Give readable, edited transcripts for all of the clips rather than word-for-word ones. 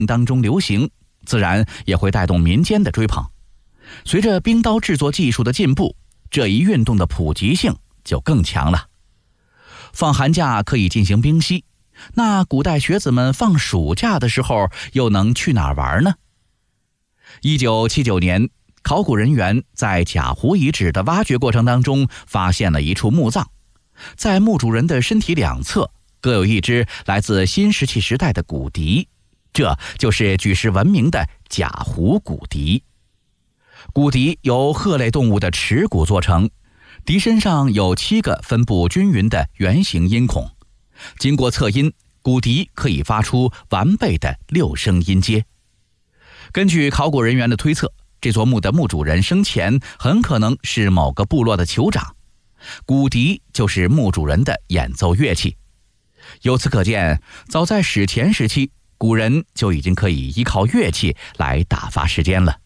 当中流行，自然也会带动民间的追捧。随着冰刀制作技术的进步，这一运动的普及性就更强了。放寒假可以进行冰嬉，那古代学子们放暑假的时候又能去哪儿玩呢？1979年，考古人员在贾湖遗址的挖掘过程当中发现了一处墓葬，在墓主人的身体两侧各有一只来自新石器时代的骨笛，这就是举世闻名的贾湖骨笛。骨笛由鹤类动物的齿骨做成，笛身上有7个分布均匀的圆形音孔，经过测音，骨笛可以发出完备的6声音阶。根据考古人员的推测，这座墓的墓主人生前很可能是某个部落的酋长，骨笛就是墓主人的演奏乐器。由此可见，早在史前时期，古人就已经可以依靠乐器来打发时间了。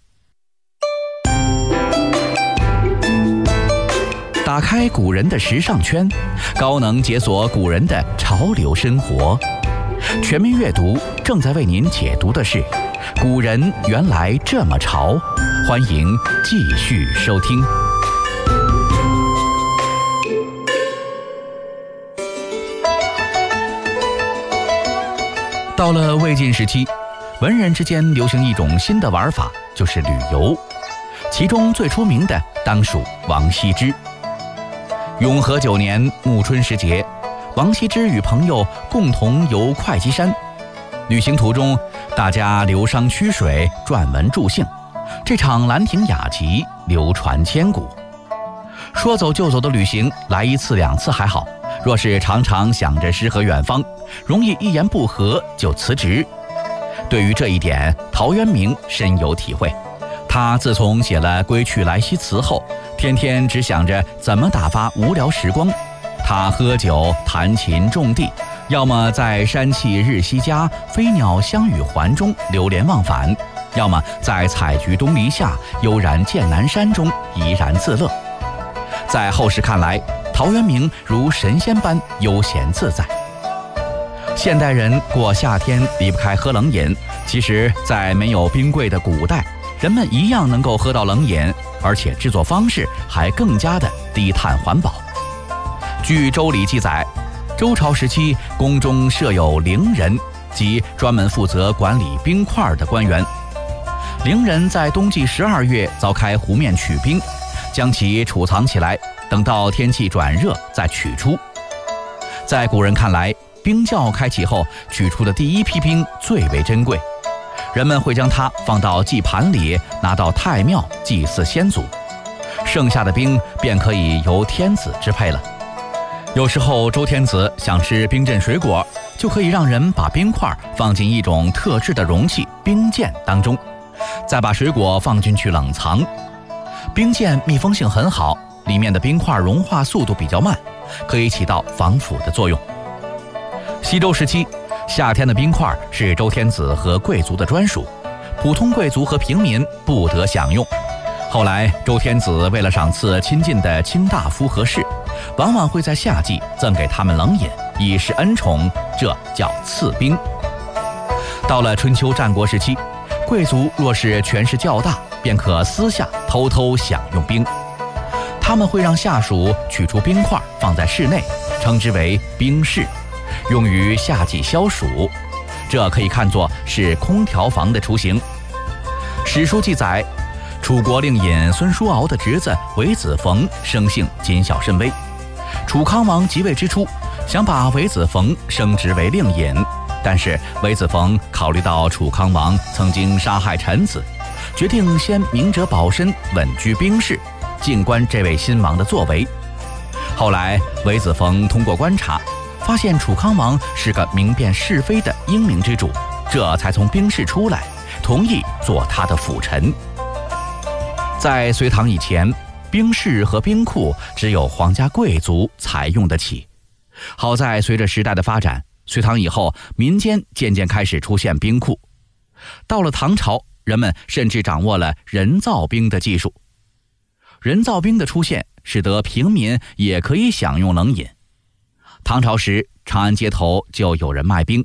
打开古人的时尚圈，高能解锁古人的潮流生活。全民阅读正在为您解读的是古人原来这么潮，欢迎继续收听。到了魏晋时期，文人之间流行一种新的玩法，就是旅游。其中最出名的当属王羲之。永和9年暮春时节，王羲之与朋友共同游会稽山。旅行途中，大家流觞曲水，撰文助兴，这场兰亭雅集流传千古。说走就走的旅行，来1次2次还好，若是常常想着诗和远方，容易一言不合就辞职。对于这一点，陶渊明深有体会。他自从写了《归去来兮辞》后，天天只想着怎么打发无聊时光。他喝酒、弹琴、种地，要么在山气日夕佳，飞鸟相与还中流连忘返，要么在采菊东篱下，悠然见南山中怡然自乐。在后世看来，陶渊明如神仙般悠闲自在。现代人过夏天离不开喝冷饮，其实在没有冰柜的古代，人们一样能够喝到冷饮，而且制作方式还更加的低碳环保。据《周礼》记载，周朝时期宫中设有陵人，即专门负责管理冰块的官员。陵人在冬季12月凿开湖面取冰，将其储藏起来，等到天气转热再取出。在古人看来，冰窖开启后取出的第一批冰最为珍贵，人们会将它放到祭盘里，拿到太庙祭祀先祖，剩下的冰便可以由天子支配了。有时候周天子想吃冰镇水果，就可以让人把冰块放进一种特制的容器冰鉴当中，再把水果放进去冷藏。冰鉴密封性很好，里面的冰块融化速度比较慢，可以起到防腐的作用。西周时期，夏天的冰块是周天子和贵族的专属，普通贵族和平民不得享用。后来周天子为了赏赐亲近的卿大夫和士，往往会在夏季赠给他们冷饮，以示恩宠，这叫赐冰。到了春秋战国时期，贵族若是权势较大，便可私下偷偷享用冰。他们会让下属取出冰块放在室内，称之为冰室，用于夏季消暑，这可以看作是空调房的雏形。史书记载，楚国令尹孙叔敖的侄子韦子冯生性谨小慎微，楚康王即位之初，想把韦子冯升职为令尹，但是韦子冯考虑到楚康王曾经杀害臣子，决定先明哲保身，稳居兵士，静观这位新王的作为。后来韦子冯通过观察，发现楚康王是个明辨是非的英明之主，这才从兵士出来，同意做他的辅臣。在隋唐以前，兵士和兵库只有皇家贵族才用得起。好在随着时代的发展，隋唐以后，民间渐渐开始出现兵库。到了唐朝，人们甚至掌握了人造冰的技术。人造冰的出现，使得平民也可以享用冷饮。唐朝时，长安街头就有人卖冰，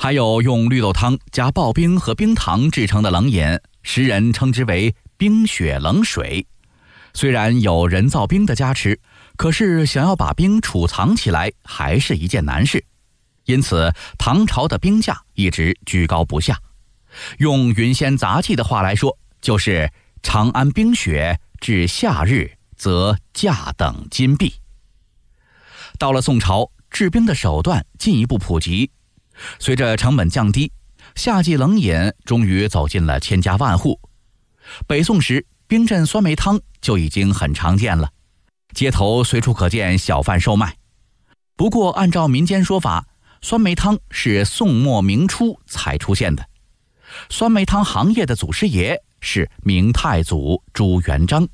还有用绿豆汤加刨冰和冰糖制成的冷饮，时人称之为冰雪冷水。虽然有人造冰的加持，可是想要把冰储藏起来还是一件难事，因此唐朝的冰价一直居高不下。用云仙杂记的话来说，就是长安冰雪至夏日，则价等金币。到了宋朝，制冰的手段进一步普及，随着成本降低，夏季冷饮终于走进了千家万户。北宋时，冰镇酸梅汤就已经很常见了，街头随处可见小贩售卖。不过按照民间说法，酸梅汤是宋末明初才出现的。酸梅汤行业的祖师爷是明太祖朱元璋。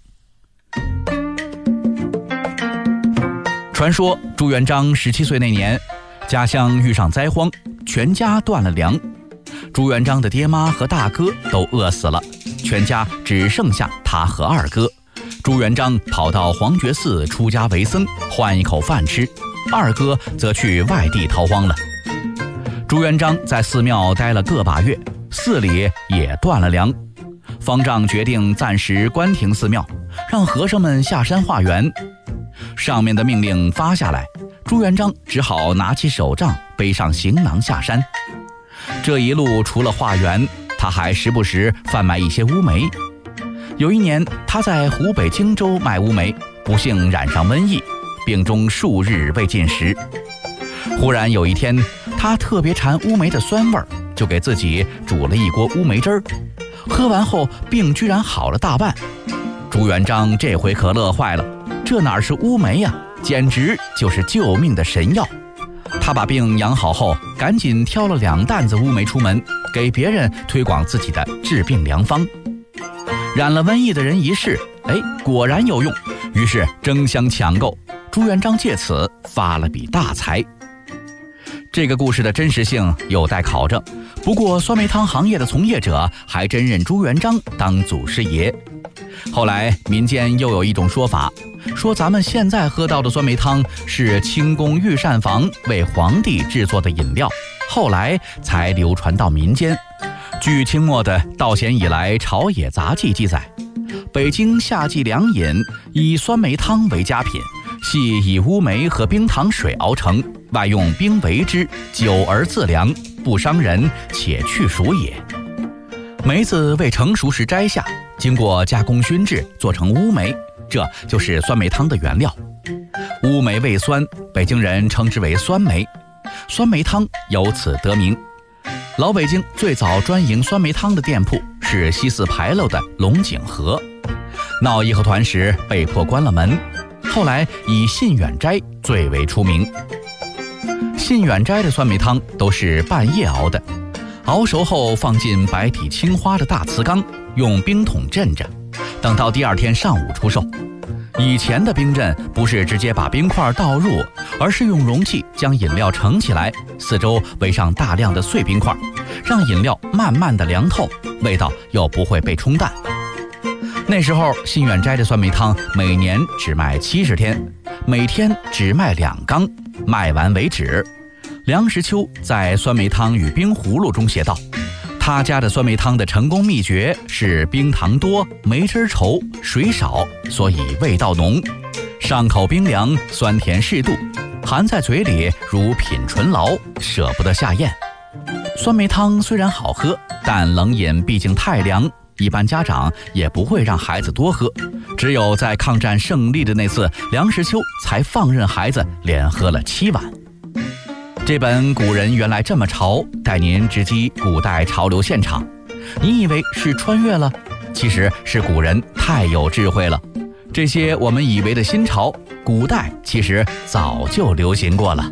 传说朱元璋17岁那年，家乡遇上灾荒，全家断了粮。朱元璋的爹妈和大哥都饿死了，全家只剩下他和二哥。朱元璋跑到黄觉寺出家为僧，换一口饭吃，二哥则去外地逃荒了。朱元璋在寺庙待了个把月，寺里也断了粮。方丈决定暂时关停寺庙，让和尚们下山化缘。上面的命令发下来，朱元璋只好拿起手杖，背上行囊下山。这一路除了化缘，他还时不时贩卖一些乌梅。有一年，他在湖北荆州卖乌梅，不幸染上瘟疫，病中数日未进食。忽然有一天，他特别馋乌梅的酸味儿，就给自己煮了一锅乌梅汁儿。喝完后，病居然好了大半。朱元璋这回可乐坏了，这哪是乌梅呀，简直就是救命的神药。他把病养好后，赶紧挑了2担子乌梅出门，给别人推广自己的治病良方。染了瘟疫的人一试，果然有用，于是争相抢购。朱元璋借此发了笔大财。这个故事的真实性有待考证，不过酸梅汤行业的从业者还真认朱元璋当祖师爷。后来民间又有一种说法，说咱们现在喝到的酸梅汤是清宫御膳房为皇帝制作的饮料，后来才流传到民间。据清末的《道显以来朝野杂记》记载，北京夏季凉饮以酸梅汤为佳品，系以乌梅和冰糖水熬成，外用冰为之，久而自凉，不伤人，且去暑也。梅子未成熟时摘下，经过加工熏制做成乌梅，这就是酸梅汤的原料。乌梅味酸，北京人称之为酸梅，酸梅汤由此得名。老北京最早专营酸梅汤的店铺是西四牌楼的龙井河，闹义和团时被迫关了门，后来以信远斋最为出名。信远斋的酸梅汤都是半夜熬的，熬熟后放进白底青花的大瓷缸，用冰桶镇着，等到第2天上午出售。以前的冰镇不是直接把冰块倒入，而是用容器将饮料盛起来，四周围上大量的碎冰块，让饮料慢慢的凉透，味道又不会被冲淡。那时候信远斋的酸梅汤每年只卖70天，每天只卖2缸，卖完为止。梁实秋在《酸梅汤与冰葫芦》中写道，他家的酸梅汤的成功秘诀是冰糖多，梅汁稠，水少，所以味道浓，上口冰凉，酸甜适度，含在嘴里如品醇醪，舍不得下咽。酸梅汤虽然好喝，但冷饮毕竟太凉，一般家长也不会让孩子多喝，只有在抗战胜利的那次，梁实秋才放任孩子连喝了7碗。这本《古人原来这么潮》带您直击古代潮流现场，你以为是穿越了，其实是古人太有智慧了。这些我们以为的新潮，古代其实早就流行过了。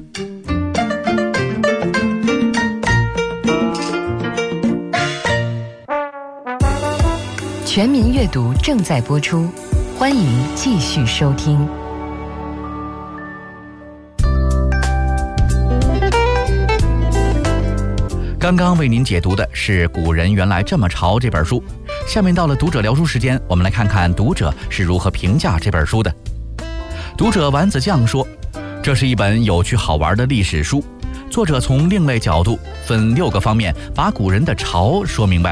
全民阅读正在播出，欢迎继续收听。 刚刚为您解读的是《古人原来这么潮》这本书，下面到了读者聊书时间，我们来看看读者是如何评价这本书的。读者丸子酱说，这是一本有趣好玩的历史书， 作者从另类角度分6个方面把古人的朝说明白